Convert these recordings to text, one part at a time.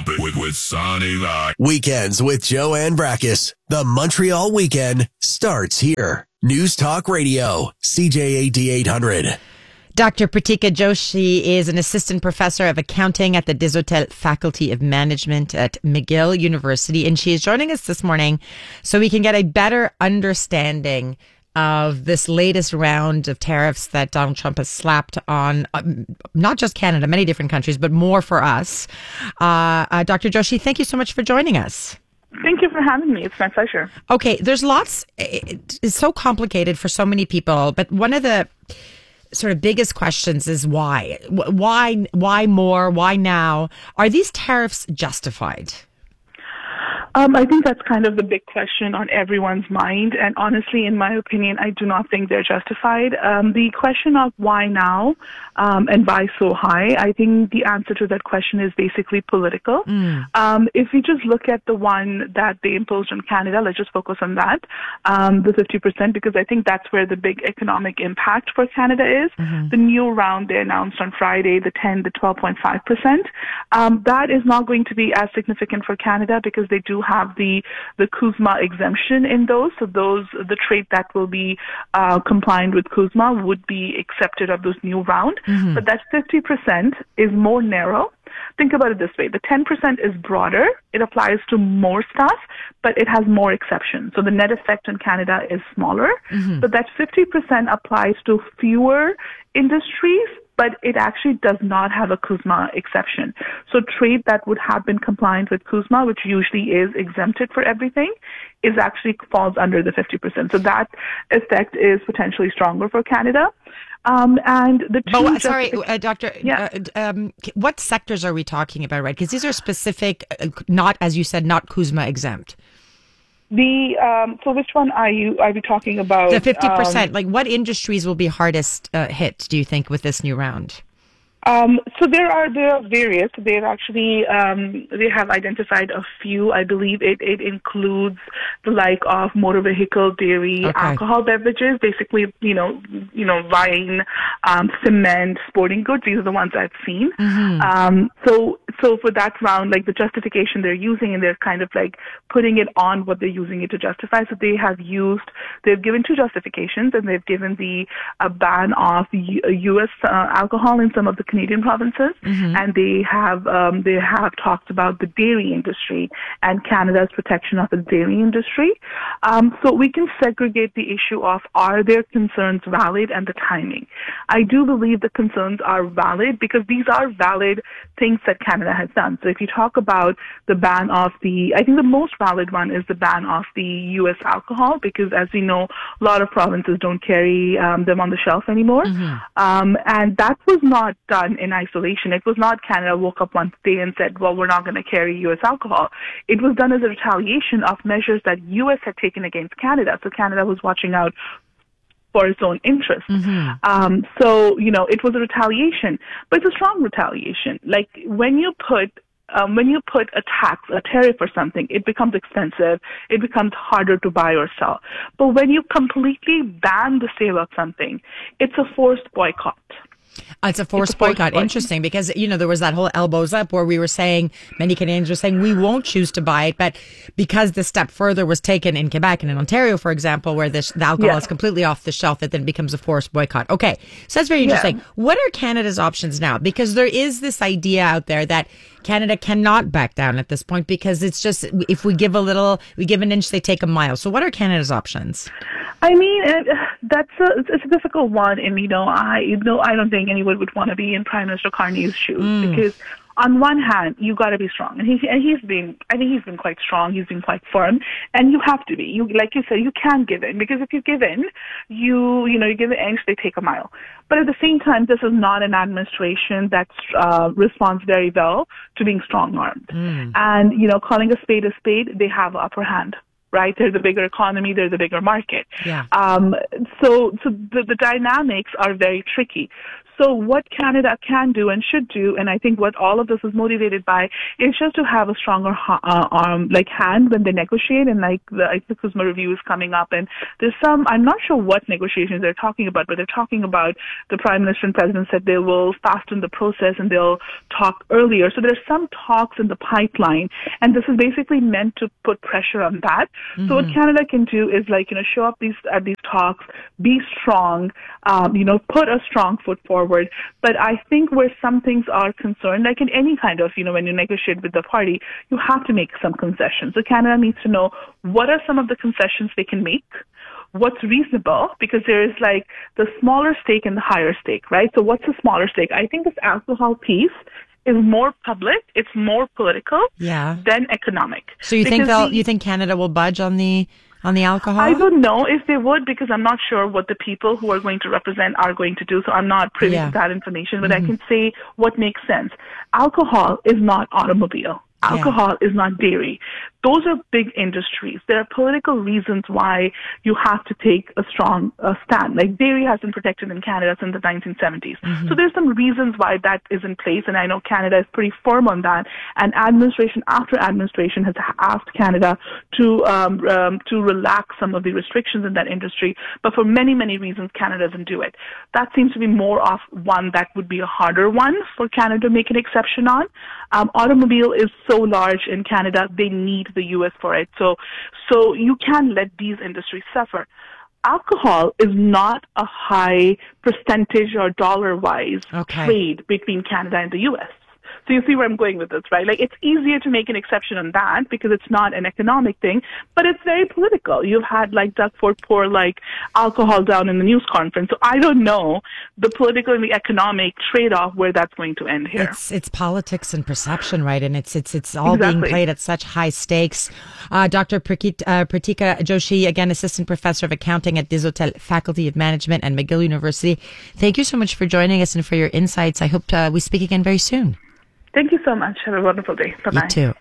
with Sonny Light. Weekends with Joanne Brakis. The Montreal Weekend starts here. News Talk Radio, CJAD 800. Dr. Pratika Joshi is an assistant professor of accounting at the Desautels Faculty of Management at McGill University, and she is joining us this morning so we can get a better understanding of this latest round of tariffs that Donald Trump has slapped on not just Canada, many different countries, but more for us. Dr. Joshi, thank you so much for joining us. Thank you for having me. It's my pleasure. Okay, there's lots. It's so complicated for so many people, but one of the sort of biggest questions is why? Why more? Why now? Are these tariffs justified? I think that's kind of the big question on everyone's mind. And honestly, in my opinion, I do not think they're justified. The question of why now and why so high, I think the answer to that question is basically political. If you just look at the one that they imposed on Canada, let's just focus on that, the 50%, because I think that's where the big economic impact for Canada is. The new round they announced on Friday, the 12.5%. That is not going to be as significant for Canada because they do have the CUSMA exemption in those. So the trade that will be compliant with CUSMA would be accepted of this new round. But that 50% is more narrow. Think about it this way. The 10% is broader. It applies to more stuff, but it has more exceptions. So the net effect in Canada is smaller. But that 50% applies to fewer industries, but it actually does not have a CUSMA exception. So trade that would have been compliant with CUSMA, which usually is exempted for everything, is actually falls under the 50%. So that effect is potentially stronger for Canada. And the Doctor, what sectors are we talking about, right? Because these are specific, not, as you said, not CUSMA exempt. So which one are we talking about? The 50%. Like, what industries will be hardest hit, do you think, with this new round? So there are various. They've actually they have identified a few. I believe it includes the like of motor vehicle, dairy, alcohol beverages, basically wine, cement, sporting goods. These are the ones I've seen. So for that round, like the justification they're using, and they're kind of like putting it on what they're using it to justify. So they've given two justifications, and they've given the ban of U.S. alcohol in some of the Canadian provinces, and they have talked about the dairy industry and Canada's protection of the dairy industry. So we can segregate the issue of are their concerns valid and the timing. I do believe the concerns are valid because these are valid things that Canada has done. So if you talk about the ban of I think the most valid one is the ban of the U.S. alcohol, because as we know, a lot of provinces don't carry them on the shelf anymore. And that was not done in isolation. It was not Canada woke up one day and said, well, we're not going to carry U.S. alcohol. It was done as a retaliation of measures that U.S. had taken against Canada. So Canada was watching out for its own interest. So, it was a retaliation, but it's a strong retaliation. Like when you put a tax, a tariff or something, it becomes expensive. It becomes harder to buy or sell. But when you completely ban the sale of something, it's a forced boycott. It's a forced boycott. Interesting, because, there was that whole elbows up where we were saying, many Canadians were saying, we won't choose to buy it. But because the step further was taken in Quebec and in Ontario, for example, where the alcohol is completely off the shelf, it then becomes a forced boycott. Okay, so that's very interesting. What are Canada's options now? Because there is this idea out there that Canada cannot back down at this point because it's just, if we give we give an inch, they take a mile. So what are Canada's options? I mean, it's a difficult one, and I don't think anyone would want to be in Prime Minister Carney's shoes because on one hand, you got to be strong, and he's been quite strong. He's been quite firm, and you have to be. Like you said, you can't give in, because if you give in, you give an inch, they take a mile. But at the same time, this is not an administration that responds very well to being strong-armed, and calling a spade, they have upper hand. right? They're the bigger economy, they're the bigger market. Yeah. So the dynamics are very tricky. So what Canada can do and should do, and I think what all of this is motivated by, is just to have a stronger hand when they negotiate. And like the ICSMA review is coming up, and there's some, I'm not sure what negotiations they're talking about, but they're talking about the Prime Minister and President said they will fasten the process and they'll talk earlier. So there's some talks in the pipeline, and this is basically meant to put pressure on that. So what Canada can do is show up at these talks, be strong, put a strong foot forward. But I think where some things are concerned, like in any kind of, when you negotiate with the party, you have to make some concessions. So Canada needs to know what are some of the concessions they can make, what's reasonable, because there is like the smaller stake and the higher stake, right? So what's the smaller stake? I think this alcohol piece is more public, it's more political than economic. So you think Canada will budge on the alcohol? I don't know if they would, because I'm not sure what the people who are going to represent are going to do. So I'm not privy to that information, but I can say what makes sense. Alcohol is not automobile. Alcohol is not dairy. Those are big industries. There are political reasons why you have to take a strong stand. Like dairy has been protected in Canada since the 1970s. So there's some reasons why that is in place, and I know Canada is pretty firm on that. And administration after administration has asked Canada to relax some of the restrictions in that industry. But for many, many reasons, Canada doesn't do it. That seems to be more of one that would be a harder one for Canada to make an exception on. Automobile is so large in Canada, they need the U.S. for it. So you can let these industries suffer. Alcohol is not a high percentage or dollar-wise trade between Canada and the U.S. So you see where I'm going with this, right? Like, it's easier to make an exception on that because it's not an economic thing, but it's very political. You've had, like, Doug Ford pour, like, alcohol down in the news conference. So I don't know the political and the economic trade-off where that's going to end here. It's politics and perception, right? And it's all being played at such high stakes. Dr. Pratika Joshi, again, Assistant Professor of Accounting at Desautels Faculty of Management and McGill University. Thank you so much for joining us and for your insights. I hope we speak again very soon. Thank you so much. Have a wonderful day. Bye-bye. You too.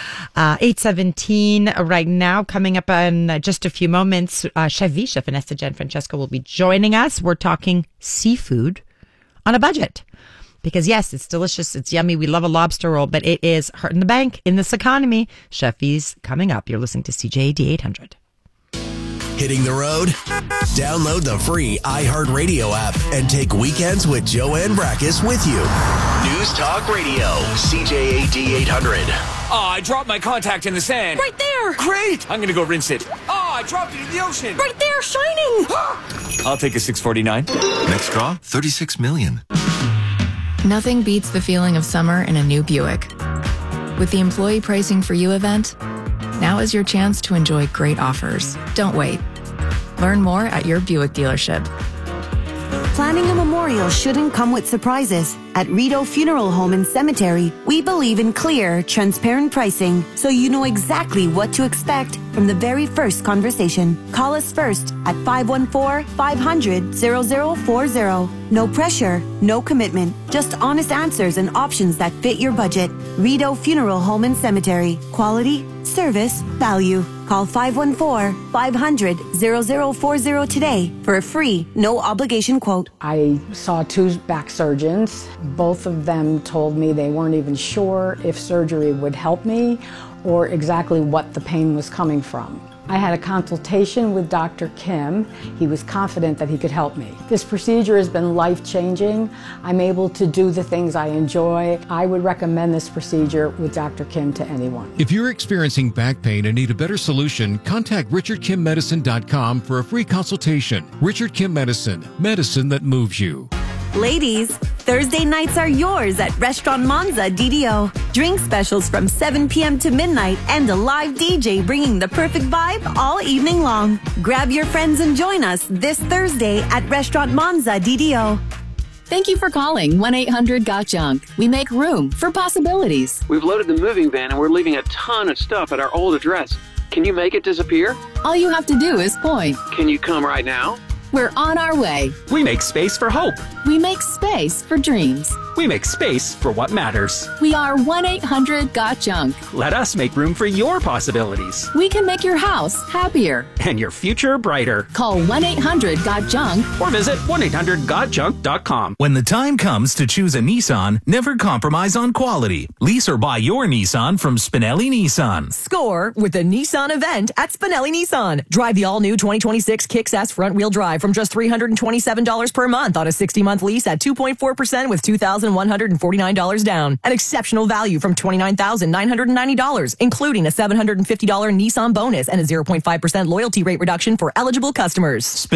8:17 right now. Coming up in just a few moments, Chef Vanessa Gianfrancesco will be joining us. We're talking seafood on a budget. Because yes, it's delicious, it's yummy, we love a lobster roll, but it is hurting the bank in this economy. Chef V's coming up. You're listening to CJAD 800. Hitting the road? Download the free iHeartRadio app and take Weekends with Joanne Brakis with you. News Talk Radio, CJAD 800. Oh, I dropped my contact in the sand. Right there. Great. I'm going to go rinse it. Oh, I dropped it in the ocean. Right there, shining. I'll take a 649. Next draw, $36 million. Nothing beats the feeling of summer in a new Buick. With the Employee Pricing for You event, now is your chance to enjoy great offers. Don't wait. Learn more at your Buick dealership. Planning a memorial shouldn't come with surprises. At Rideau Funeral Home and Cemetery, we believe in clear, transparent pricing, so you know exactly what to expect from the very first conversation. Call us first at 514-500-0040. No pressure, no commitment, just honest answers and options that fit your budget. Rideau Funeral Home and Cemetery. Quality, service, value. Call 514-500-0040 today for a free, no obligation quote. I saw 2 back surgeons. Both of them told me they weren't even sure if surgery would help me or exactly what the pain was coming from. I had a consultation with Dr. Kim. He was confident that he could help me. This procedure has been life-changing. I'm able to do the things I enjoy. I would recommend this procedure with Dr. Kim to anyone. If you're experiencing back pain and need a better solution, contact RichardKimMedicine.com for a free consultation. Richard Kim Medicine, medicine that moves you. Ladies, Thursday nights are yours at Restaurant Monza DDO. Drink specials from 7 p.m. to midnight and a live DJ bringing the perfect vibe all evening long. Grab your friends and join us this Thursday at Restaurant Monza DDO. Thank you for calling 1-800-GOT-JUNK. We make room for possibilities. We've loaded the moving van and we're leaving a ton of stuff at our old address. Can you make it disappear? All you have to do is point. Can you come right now? We're on our way. We make space for hope. We make space for dreams. We make space for what matters. We are 1-800-GOT-JUNK. Let us make room for your possibilities. We can make your house happier. And your future brighter. Call 1-800-GOT-JUNK. Or visit 1-800-GOT-JUNK.com. When the time comes to choose a Nissan, never compromise on quality. Lease or buy your Nissan from Spinelli Nissan. Score with the Nissan event at Spinelli Nissan. Drive the all-new 2026 Kicks S front-wheel drive from just $327 per month on a 60-month lease at 2.4% with $2,149 down. An exceptional value from $29,990, including a $750 Nissan bonus and a 0.5% loyalty rate reduction for eligible customers.